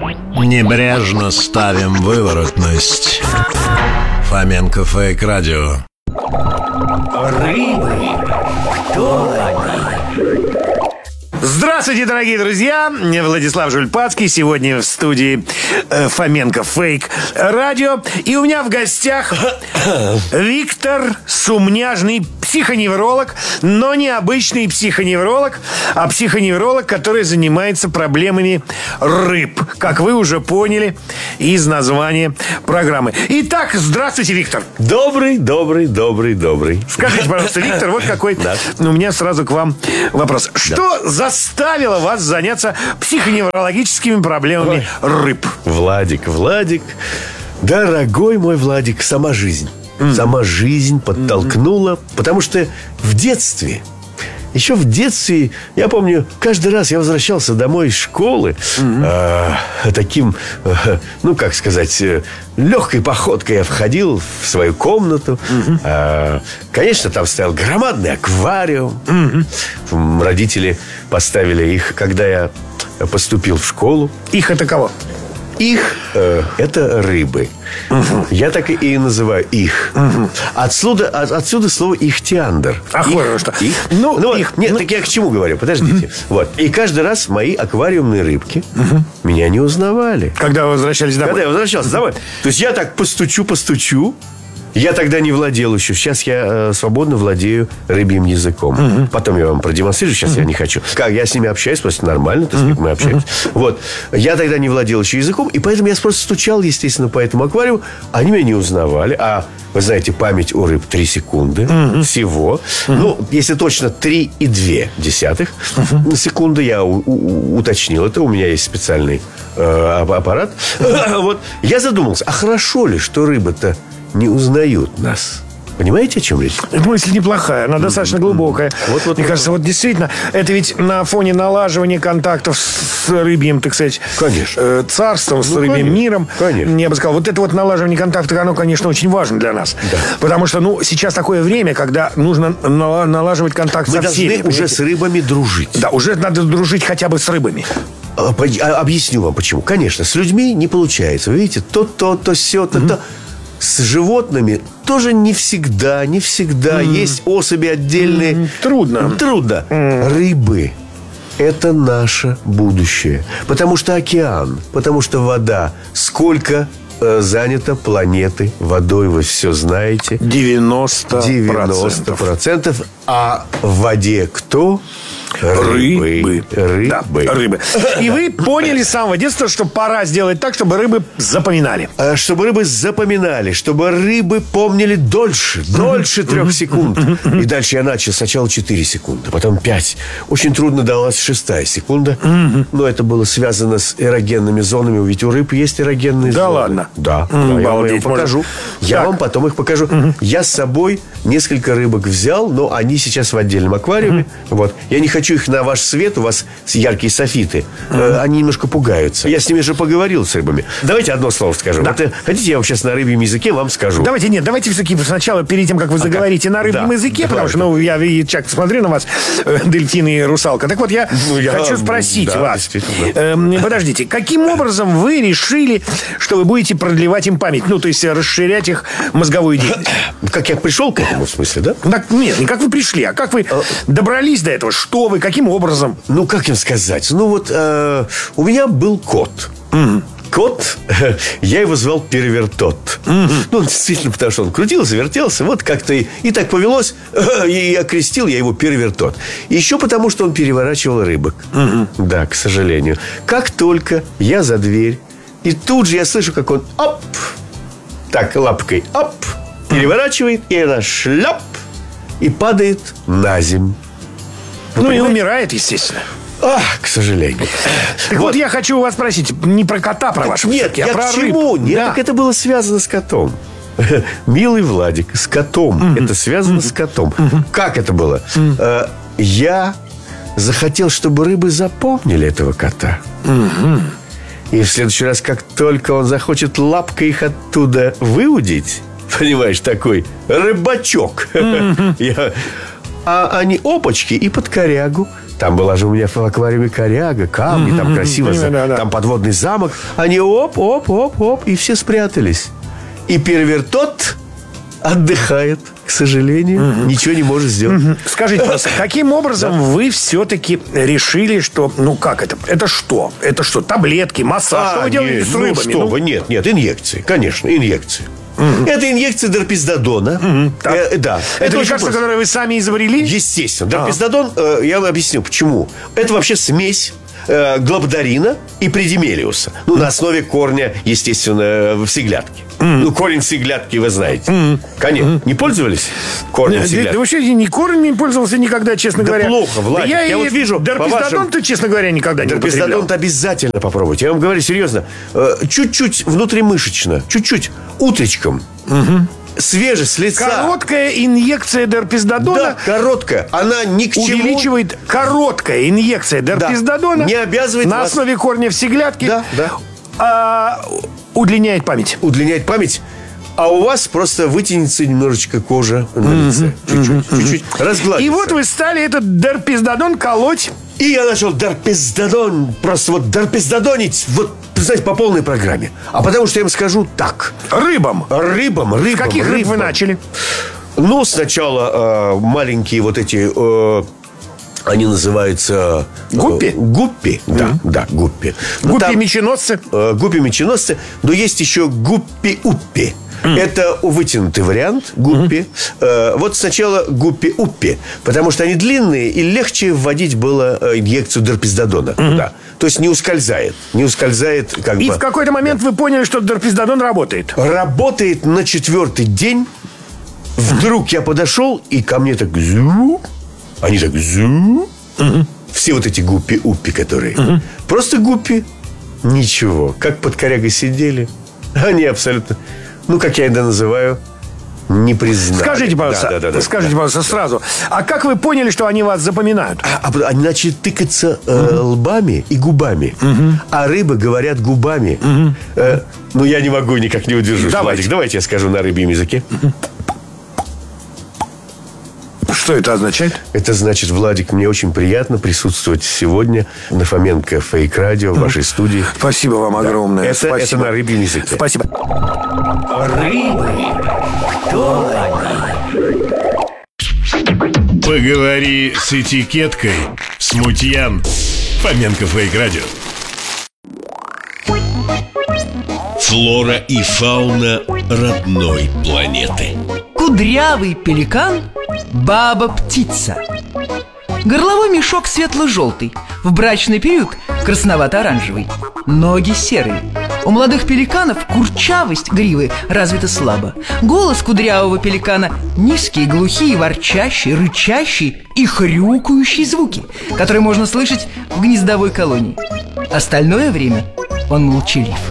Небрежно ставим выворотность. Фоменко Фейк Радио. Рыбы. Кто они? Здравствуйте, дорогие друзья! Владислав Жульпацкий. Сегодня в студии Фоменко Фейк Радио. И у меня в гостях Виктор Сумняжный, психоневролог, но не обычный психоневролог, а психоневролог, который занимается проблемами рыб, как вы уже поняли из названия программы. Итак, здравствуйте, Виктор. Добрый. Скажите, пожалуйста, Виктор, вот какой у меня сразу к вам вопрос. Что заставило вас заняться психоневрологическими проблемами рыб? Владик, дорогой мой Владик, сама жизнь. Сама жизнь подтолкнула, потому что еще в детстве, я помню, каждый раз я возвращался домой из школы таким, легкой походкой я входил в свою комнату. Конечно, там стоял громадный аквариум. Родители поставили их, когда я поступил в школу. Их это кого? Их это рыбы. Я так и называю их. Отсюда слово ихтиандр. Ах, вот что. Так я к чему говорю? Подождите. Вот. И каждый раз мои аквариумные рыбки меня не узнавали. Когда вы возвращались домой? Когда я возвращался домой. То есть я так постучу. Я тогда не владел еще. Сейчас я свободно владею рыбьим языком. Потом я вам продемонстрирую. Сейчас я не хочу. Я с ними общаюсь просто нормально. Так сказать, мы общаемся. Вот. Я тогда не владел еще языком. И поэтому я просто стучал, естественно, по этому аквариуму. Они меня не узнавали. А вы знаете, память у рыб 3 секунды всего. Если точно 3,2 секунды. Я уточнил это. У меня есть специальный аппарат. Вот. Я задумался, а хорошо ли, что рыбы-то не узнают нас? Понимаете, о чем речь? Мысль неплохая, она достаточно глубокая. Мне кажется, вот действительно, это ведь на фоне налаживания контактов с рыбьим, так сказать, конечно, царством, с рыбьим миром. Конечно. Я бы сказал, вот это вот налаживание контактов, оно, конечно, очень важно для нас. Да. Потому что, сейчас такое время, когда нужно налаживать контакт со всеми. Мы должны уже с рыбами дружить. Да, уже надо дружить хотя бы с рыбами. Объясню вам почему. Конечно, с людьми не получается. Вы видите, то сё, то. С животными тоже не всегда. Есть особи отдельные. Трудно. Рыбы – это наше будущее. Потому что океан, потому что вода. Сколько занято планеты водой, вы все знаете. 90%. А в воде кто? Рыбы. Да, рыбы. И вы поняли с самого детства, что пора сделать так, чтобы рыбы запоминали. Чтобы рыбы запоминали, чтобы рыбы помнили дольше 3 секунд. И дальше я начал сначала 4 секунды, потом 5. Очень трудно далась 6 секунда. Но это было связано с эрогенными зонами. Ведь у рыб есть эрогенные зоны. Да ладно? Да. Я вам покажу. Я вам потом их покажу. Я с собой несколько рыбок взял, но они сейчас в отдельном аквариуме. Вот. Я не хочу их на ваш свет, у вас яркие софиты. Они немножко пугаются. Я с ними же поговорил, с рыбами. Давайте одно слово скажу. Да. Вот, хотите, я вам сейчас на рыбьем языке вам скажу? Давайте все-таки сначала, перед тем, как вы заговорите на рыбьем языке, потому что, я смотрю на вас, дельфин и русалка. Так вот, я хочу спросить вас. Подождите, каким образом вы решили, что вы будете продлевать им память? То есть расширять их мозговую деятельность? Как я пришел к этому, в смысле, да? Нет, не как вы пришли, а как вы добрались до этого? Что вы, каким образом? Как им сказать? У меня был кот. Кот, я его звал Перевертот. Действительно, потому что он крутился, вертелся. Вот как-то и так повелось. И окрестил я его Перевертот. Еще потому, что он переворачивал рыбок. Да, к сожалению. Как только я за дверь, и тут же я слышу, как он так, лапкой переворачивает, и она шляп, и падает на землю. И умирает, естественно. К сожалению. Так вот, я хочу у вас спросить, не про кота, про вашего. Нет, а про к чему? рыб. Нет, так это было связано с котом. Милый Владик, с котом. Это связано с котом. Как это было? Я захотел, чтобы рыбы запомнили этого кота. И в следующий раз, как только он захочет лапкой их оттуда выудить, понимаешь, такой рыбачок, а они опачки и под корягу. Там была же у меня в аквариуме коряга, камни, там красиво, да. там подводный замок. Они оп, и все спрятались. И первертот отдыхает, к сожалению, ничего не может сделать. Скажите, пожалуйста, каким образом вы все-таки решили, что... Ну, как это? Это что? Это что, таблетки, массаж? Что вы делаете с рыбами? Что вы, нет, инъекции, конечно, инъекции. Это инъекция дерпиздодона. Да. Это очень лекарство, просто. которое вы сами изобрели? Естественно. Дерпиздодон, я вам объясню, почему. Это вообще смесь глобдарина и придимелиуса. Ну, на основе корня, естественно, всеглядки. Ну, корень всеглядки вы знаете. Конечно. Не пользовались корнем всеглядки? Да вообще ни корнем не пользовался никогда, честно говоря. Плохо, Владик. Да я вот вижу, дерпиздодон-то, честно говоря, никогда не употреблял. Дерпиздодон-то обязательно попробуйте. Я вам говорю серьезно. Чуть-чуть внутримышечно, чуть-чуть утречком. Свежий, с лица. Короткая инъекция дерпиздодона. Да, короткая. Она ни к чему. Увеличивает короткая инъекция дерпиздодона. Не обязывает на вас. основе корня всеглядки. Да. Удлиняет память. Удлиняет память. А у вас просто вытянется немножечко кожа на лице. Чуть-чуть. Разгладится. И вот вы стали этот дерпиздодон колоть. И я начал дерпиздодон, просто вот дерпиздодонить, вот, знаете, по полной программе. А потому что я им скажу так. Рыбам. С каких рыб вы начали? Ну, сначала маленькие вот эти... они называются... Гуппи? Гуппи, да, гуппи. Гуппи-меченосцы? Гуппи-меченосцы, но есть еще гуппи-уппи. Это вытянутый вариант гуппи. Вот сначала гуппи-уппи, потому что они длинные, и легче вводить было инъекцию дерпиздодона. Да. То есть не ускользает. Как И бы... в какой-то момент вы поняли, что дерпиздодон работает. Работает на 4-й день. Вдруг я подошел, и ко мне так зу. Они так зу. Все вот эти гуппи-уппи, которые. Просто гуппи. Ничего. Как под корягой сидели. Они абсолютно... Ну, как я это называю, не признали. Скажите, пожалуйста, пожалуйста, сразу. А как вы поняли, что они вас запоминают? Они начали тыкаться лбами и губами. А рыбы говорят губами. Ну, я не могу, никак не удержусь. Владик, давайте я скажу на рыбьем языке. Что это означает? Это значит, Владик, мне очень приятно присутствовать сегодня на Фоменко Фейк Радио в вашей студии. Спасибо вам огромное. Это на рыбьем языке. Спасибо. Рыбы. Кто они? Поговори с этикеткой. Смутьян. Фоменко Фейк Радио. Флора и фауна родной планеты. Кудрявый пеликан, баба-птица. Горловой мешок светло-желтый, в брачный период красновато-оранжевый. Ноги серые. У молодых пеликанов курчавость гривы развита слабо. Голос кудрявого пеликана низкие, глухие, ворчащие, рычащие и хрюкающие звуки, которые можно слышать в гнездовой колонии. Остальное время он молчалив.